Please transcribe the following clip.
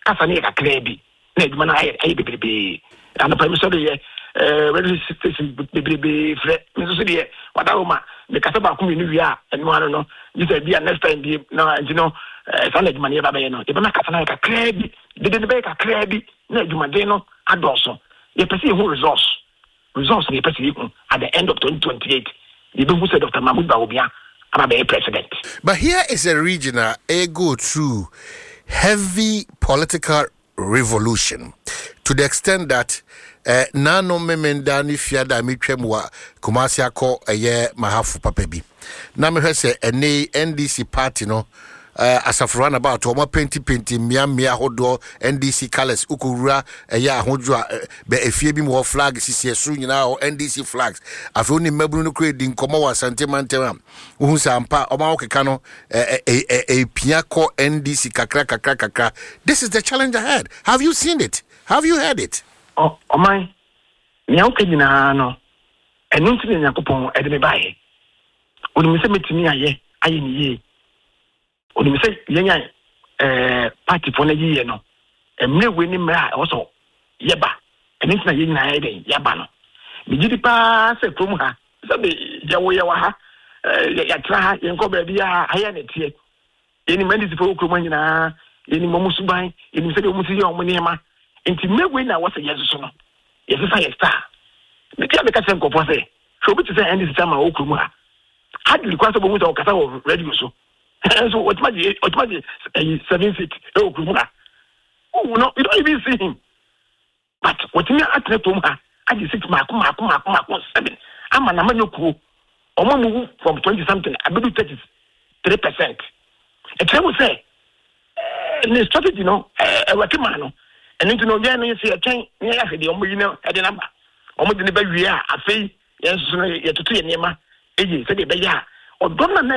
kasane ka krebi na adwuma na ayi bebebe ana pa mi so de radio station bebebe fre mi so de wadawoma me kasa ba ku mi nu wi a enu ano no you say be next time be na you know sana adwuma ne ba be no e be na kasane ka krebi de be ka krebi na adwuma de no adoso ye pese hu results ne pese hu at the end of 2028 you don't say Dr. Mahmoud Bawumia am a president. But here is a regional go through heavy political revolution to the extent that nano memenda ni fiada mitwemwa Kumasi akọ mahafu papebi na me hwese ene NDC party no asafran about o ma penti mia hodo NDC colors ukura ahodwo be efie bi mo flag sisi esu nyina o NDC flags afi ni mabunu no kredi nkomo wa santemantam uhu sampa o ma okeka no pia ko NDC kakra. This is the challenge ahead. Have you seen it? Have you heard it? Oh my nya okanyina no enu ntine nyakopon ede me bae oni se metimi aye ni ye oni se yenya party for na yiye no emre we ni mra also yeba enu ntine yenya aye yeba no bigidi pa se from ha se be yawo ha ya tra ha yenko ba bia aye na tie eni mandi se fo okromo nyina eni momusuban eni se de omusi ye omunema enti mewe na wose yesu no yesu fa yesta me tia be ka sen ko pose so bi ti say end this time a okrumu ha hadli kwa so bo mu so kasa wo radio so so otimaji 7 feet e okrumu ha oh no you don't even see him but what me atne to mu ha adi 6 mark 7 ama na manyoku omo mu from 20 something abedu 33%. E tell say the strategy no watimano and into no game you see a chain near the omino at the number. Almost in the baby, I say, yes, you to see a nema, said the baby, or don't